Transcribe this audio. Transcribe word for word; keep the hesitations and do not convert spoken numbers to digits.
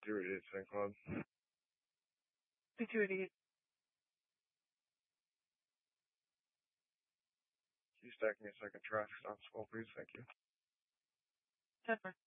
Zero eight Fan Club. Two two eight eight. Can you stack me a second traffic stop as well, please? Thank you. ten four.